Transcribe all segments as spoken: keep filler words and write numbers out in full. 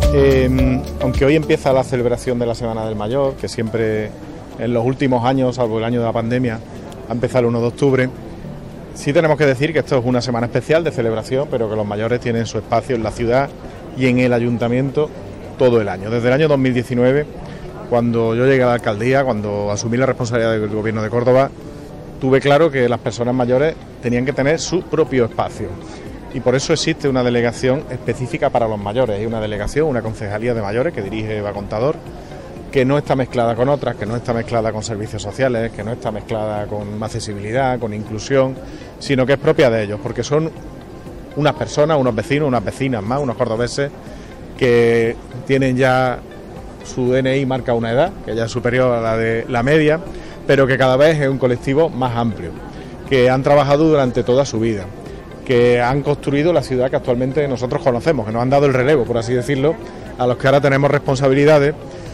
Eh, aunque hoy empieza la celebración de la Semana del Mayor, que siempre en los últimos años, salvo el año de la pandemia, ha empezado el uno de octubre, sí tenemos que decir que esto es una semana especial de celebración, pero que los mayores tienen su espacio en la ciudad y en el ayuntamiento todo el año. Desde el año dos mil diecinueve, cuando yo llegué a la alcaldía, cuando asumí la responsabilidad del gobierno de Córdoba, tuve claro que las personas mayores tenían que tener su propio espacio. Y por eso existe una delegación específica para los mayores. Hay una delegación, una concejalía de mayores que dirige Eva Contador, que no está mezclada con otras, que no está mezclada con servicios sociales, que no está mezclada con accesibilidad, con inclusión, sino que es propia de ellos, porque son unas personas, unos vecinos, unas vecinas más, unos cordobeses, que tienen ya su D N I marca una edad, que ya es superior a la de la media, pero que cada vez es un colectivo más amplio, que han trabajado durante toda su vida, que han construido la ciudad que actualmente nosotros conocemos, que nos han dado el relevo, por así decirlo, a los que ahora tenemos responsabilidades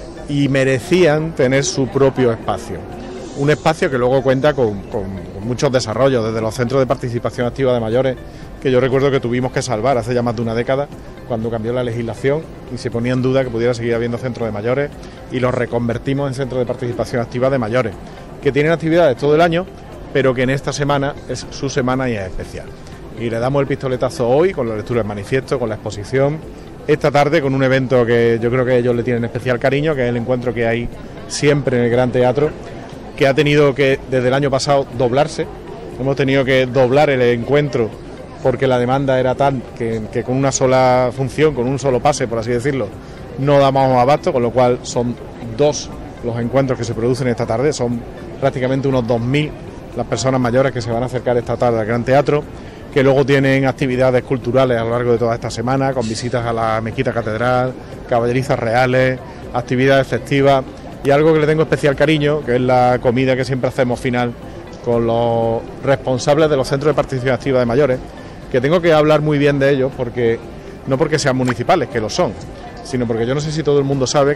y merecían tener su propio espacio. Un espacio que luego cuenta con, con, con muchos desarrollos, desde los centros de participación activa de mayores, que yo recuerdo que tuvimos que salvar hace ya más de una década, cuando cambió la legislación y se ponía en duda que pudiera seguir habiendo centros de mayores, y los reconvertimos en centros de participación activa de mayores, que tienen actividades todo el año, pero que en esta semana es su semana y es especial. Y le damos el pistoletazo hoy con la lectura del manifiesto, con la exposición, esta tarde con un evento que yo creo que ellos le tienen especial cariño, que es el encuentro que hay siempre en el Gran Teatro, que ha tenido que desde el año pasado doblarse. Hemos tenido que doblar el encuentro porque la demanda era tal que, que con una sola función, con un solo pase, por así decirlo, no damos abasto, con lo cual son dos los encuentros que se producen esta tarde, son prácticamente unos dos mil las personas mayores que se van a acercar esta tarde al Gran Teatro, que luego tienen actividades culturales a lo largo de toda esta semana, con visitas a la Mezquita Catedral, caballerizas reales, actividades festivas y algo que le tengo especial cariño, que es la comida que siempre hacemos final con los responsables de los centros de participación activa de mayores, que tengo que hablar muy bien de ellos, porque no porque sean municipales, que lo son, sino porque yo no sé si todo el mundo sabe